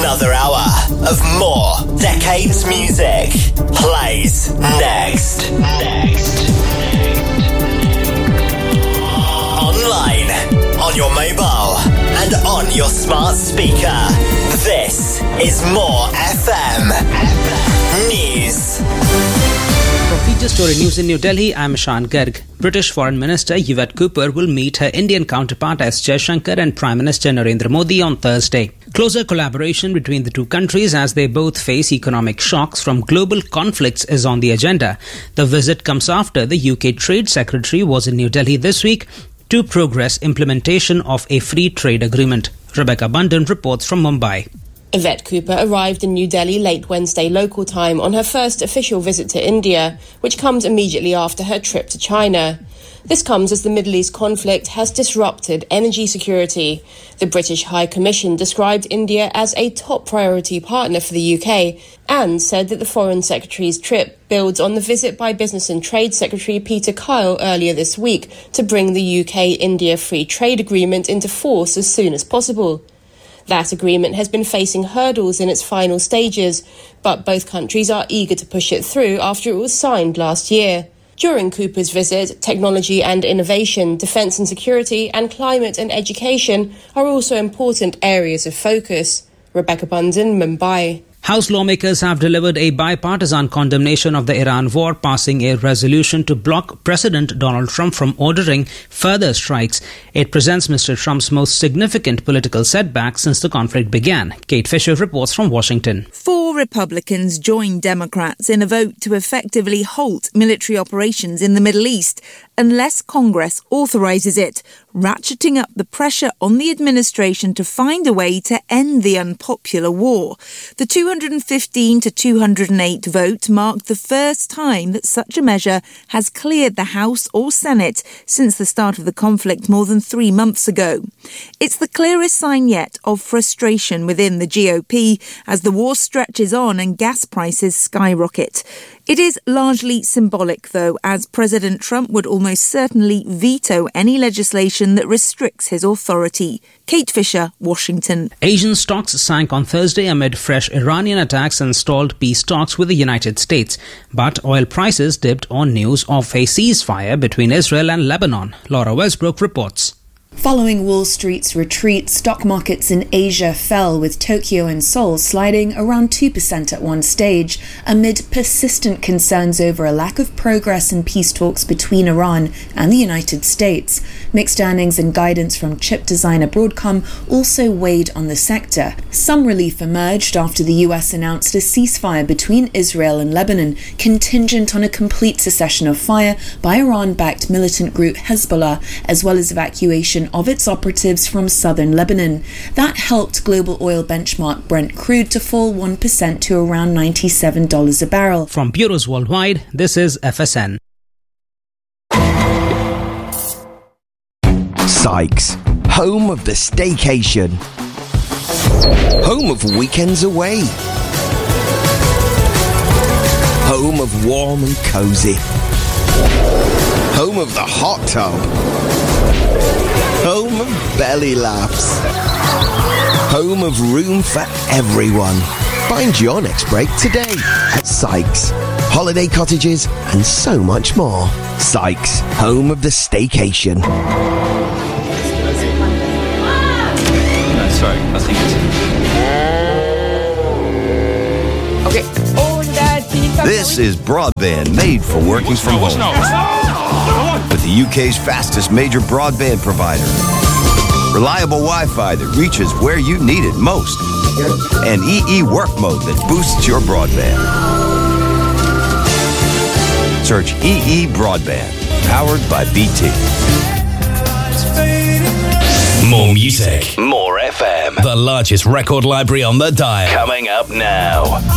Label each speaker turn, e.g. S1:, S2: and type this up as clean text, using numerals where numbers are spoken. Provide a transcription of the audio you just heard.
S1: Another hour of more Decades music plays next. Online, on your mobile, and on your smart speaker. This is More FM News.
S2: For Feature Story News in New Delhi, I'm Ishan Garg. British Foreign Minister Yvette Cooper will meet her Indian counterpart S. Jaishankar and Prime Minister Narendra Modi on Thursday. Closer collaboration between the two countries as they both face economic shocks from global conflicts is on the agenda. The visit comes after the UK Trade Secretary was in New Delhi this week to progress implementation of a free trade agreement. Rebecca Bundan reports from Mumbai.
S3: Yvette Cooper arrived in New Delhi late Wednesday local time on her first official visit to India, which comes immediately after her trip to China. This comes as the Middle East conflict has disrupted energy security. The British High Commission described India as a top priority partner for the UK and said that the Foreign Secretary's trip builds on the visit by Business and Trade Secretary Peter Kyle earlier this week to bring the UK-India Free Trade Agreement into force as soon as possible. That agreement has been facing hurdles in its final stages, but both countries are eager to push it through after it was signed last year. During Cooper's visit, technology and innovation, defence and security, and climate and education are also important areas of focus. Rebecca Bundan, Mumbai.
S2: House lawmakers have delivered a bipartisan condemnation of the Iran war, passing a resolution to block President Donald Trump from ordering further strikes. It presents Mr. Trump's most significant political setback since the conflict began. Kate Fisher reports from Washington.
S4: 4 Republicans joined Democrats in a vote to effectively halt military operations in the Middle East unless Congress authorises it, ratcheting up the pressure on the administration to find a way to end the unpopular war. The 215 to 208 vote marked the first time that such a measure has cleared the House or Senate since the start of the conflict more than 3 months ago. It's the clearest sign yet of frustration within the GOP as the war stretches on and gas prices skyrocket. It is largely symbolic, though, as President Trump would almost certainly veto any legislation that restricts his authority. Kate Fisher, Washington.
S2: Asian stocks sank on Thursday amid fresh Iranian attacks and stalled peace talks with the United States. But oil prices dipped on news of a ceasefire between Israel and Lebanon. Laura Westbrook reports.
S5: Following Wall Street's retreat, stock markets in Asia fell, with Tokyo and Seoul sliding around 2% at one stage, amid persistent concerns over a lack of progress in peace talks between Iran and the United States. Mixed earnings and guidance from chip designer Broadcom also weighed on the sector. Some relief emerged after the US announced a ceasefire between Israel and Lebanon, contingent on a complete cessation of fire by Iran-backed militant group Hezbollah, as well as evacuation of its operatives from southern Lebanon. That helped global oil benchmark Brent crude to fall 1% to around $97 a barrel.
S2: From bureaus worldwide, this is FSN.
S6: Sykes, home of the staycation. Home of weekends away. Home of warm and cosy. Home of the hot tub. Home of belly laughs. Home of room for everyone. Find your next break today at Sykes. Holiday cottages and so much more. Sykes, home of the staycation.
S7: Sorry, I think it's...
S8: Okay. This is broadband made for working from home. With the UK's fastest major broadband provider. Reliable Wi-Fi that reaches where you need it most. And EE Work Mode that boosts your broadband. Search EE Broadband, powered by BT.
S9: More music.
S1: More FM.
S9: The largest record library on the dial.
S1: Coming up now.